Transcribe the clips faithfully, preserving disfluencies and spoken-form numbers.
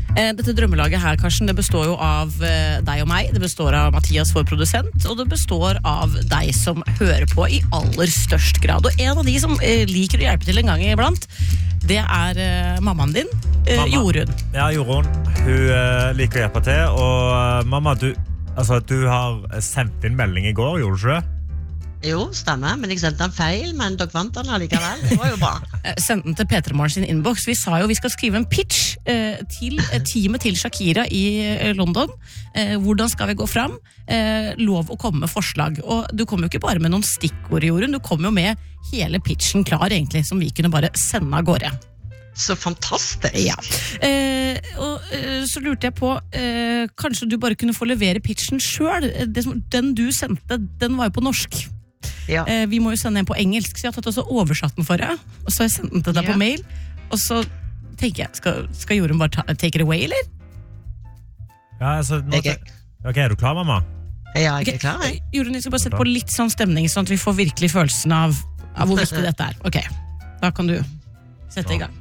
Eh, Dette drømmelaget her, Karsten, det består jo av eh, deg og meg. Det består av Mathias, vår produsent, og det består av deg som hører på i aller størst grad. Og en av de som eh, liker å hjelpe til en gang iblant, det er eh, mammaen din, eh, Mamma. Jorunn. Ja, Jorunn. Hun uh, liker å hjelpe til. Og uh, mamma, du, altså, du har sendt inn melding i går, gjorde du ikke det? Jo, stemmer, men jeg sendte den feil, men dere vant den allikevel. Det var jo bra. Eh, Send den til P tre Morgen sin inbox. Vi sa jo vi skal skrive en pitch eh, til eh, teamet til Shakira i eh, London. Eh, hvordan skal vi gå fram? Eh, lov å komme med forslag. Og du kom jo ikke bare med noen stikkord i jorden, du kom jo med hele pitchen klar egentlig, som vi kunne bare sende av gårde. Så fantastisk. Ja. Eh, og eh, så lurte jeg på, eh, kanskje du bare kunne få levere pitchen selv? Eh, det som, den du sendte, den var jo på norsk. Ja. Eh, vi må jo sende en på engelsk, så jeg har tatt også oversatt den for deg. Og så har jeg sendt den til deg Ja. på mail. Og så tenker jeg, skal, skal Jorunn bare ta, take it away, eller? Ja, altså, nå, Jeg Ok, er du klar, mamma? Ja, jeg Ok, er klar, jeg. Jorunn, jeg skal bare sette på litt sånn stemning, sånn at vi får virkelig følelsen av, av hvor viktig dette er. Ok, da kan du sette i gang.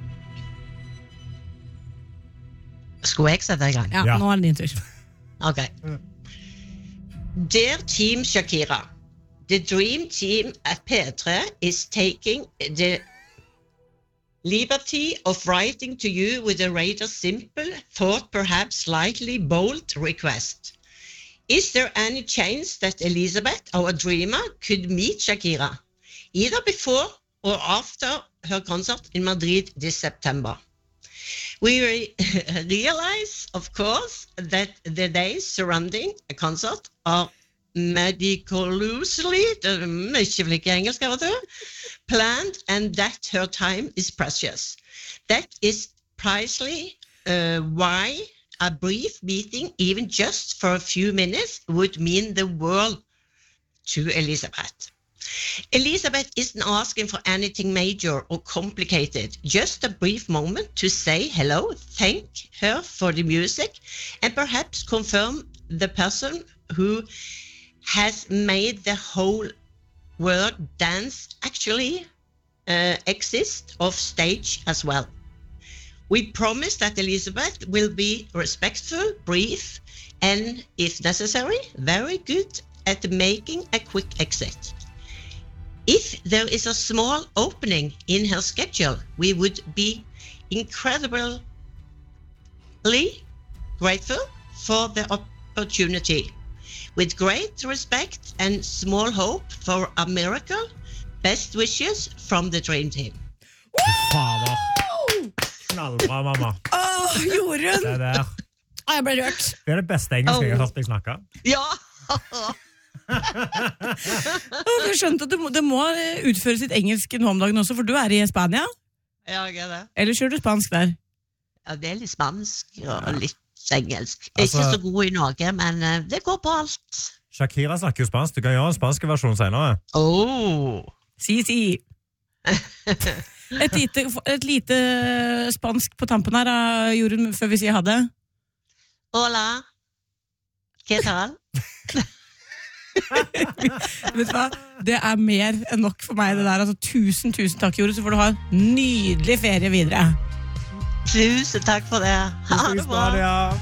Skulle jeg sette i gang? Ja, Ja. nå er det din tur. Ok. Dear Team Shakira, the dream team at P tre is taking the liberty of writing to you with a rather simple, thought perhaps slightly bold request. Is there any chance that Elizabeth, our dreamer, could meet Shakira, either before or after her concert in Madrid this September? We re- realize, of course, that the days surrounding a concert are meticulously, ikke flink i engelsk av og til, planned, and that her time is precious. That is precisely uh, why a brief meeting, even just for a few minutes, would mean the world to Elizabeth. Elizabeth isn't asking for anything major or complicated, just a brief moment to say hello, thank her for the music, and perhaps confirm the person who has made the whole world dance actually uh, exist off stage as well. We promise that Elizabeth will be respectful, brief, and if necessary, very good at making a quick exit. If there is a small opening in her schedule, we would be incredibly grateful for the opportunity. With great respect and small hope for a miracle, best wishes from the Dream Team. Fader. Knallbra, mamma. Åh, Jorunn! Det der. Åh, jeg ble rørt. Det er det beste engelske jeg har hørt deg snakke. Ja! Åh, jeg skjønte at det må, det må utføre sitt engelsk nå om dagen også, for du er i Spania. Ja, jeg er det. Eller kjører du spansk der? Ja, det er litt spansk og litt engelsk. Altså- Ikke så god i Norge, men uh, det går på alt. Shakira snakker jo spansk. Du kan gjøre en spansk versjon senere. Oh. Si, si. Et lite, et lite spansk på tampen her, da, Jorunn, før vi sier ha det. Hola. ¿Qué tal? Vet du hva? Det er mer enn nok for meg det der. Altså, tusen, tusen takk, Jorunn, så får du ha en nydelig ferie videre. Tusen takk for det. Ha det bra. Spania.